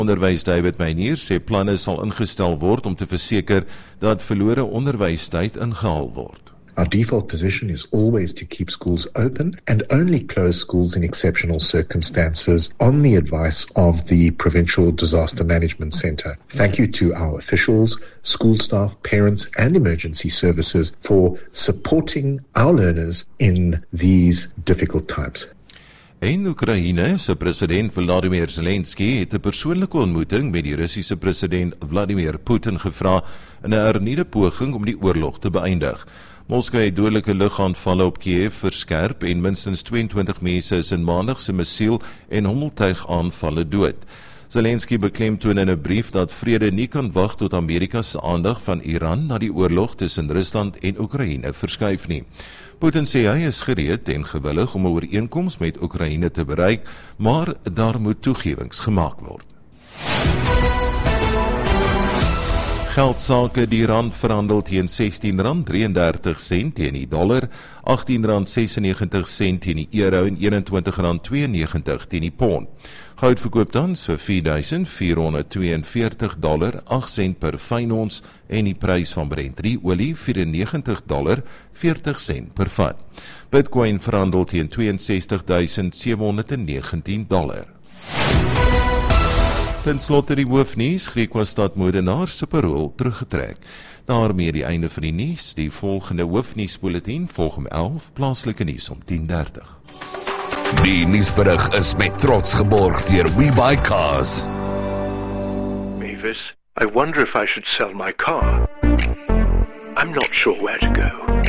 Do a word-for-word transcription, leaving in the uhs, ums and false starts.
Onderwys David Meinier sê planne sal ingestel word om te verseker dat verlore onderwystyd ingehaal word. Our default position is always to keep schools open and only close schools in exceptional circumstances on the advice of the Provincial Disaster Management Centre. Thank you to our officials, school staff, parents and emergency services for supporting our learners in these difficult times. En Oekraïne se president Volodymyr Zelensky het 'n persoonlike ontmoeting met die Russiese president Vladimir Putin gevra in 'n hernieude poging om die oorlog te beëindig. Moskou het dodelike lugaanvalle op Kiev verskerp en minstens tweeëntwintig mense is in Maandag se missiel- en hommeltuigaanvalle dood. Zelensky beklemtoon in 'n brief dat vrede nie kan wag tot Amerika se aandag van Iran na die oorlog tussen Rusland en Oekraïne verskuif nie. Putin sê hy is gereed en gewillig om 'n ooreenkoms met Oekraïne te bereik, maar daar moet toegewings gemaak word. Geldsake, die rand verhandel teen sestien rand drieëndertig sent teen die dollar, agttien rand sesennegentig sent teen die euro en eenentwintig rand tweeënnegentig teen die pond. Goud verkoop tans vir vier duisend vierhonderdtweeënveertig dollar, agt sent per fyn ons en die prys van Brent drie olie vyfennegentig dollar, veertig sent per vat. Bitcoin verhandel teen ses twee duisend sewe honderd negentien dollar. Ten slotte die hoofnuus, Griekwa-stad moordenaars se parol teruggetrek. Daarmee die einde van die nuus, die volgende hoofnuusbulletin volg om elf, plaaslike nuus om tien dertig. Die nuusberig is met trots geborg deur WeBuyCars. Mavis, I wonder if I should sell my car. I'm not sure where to go.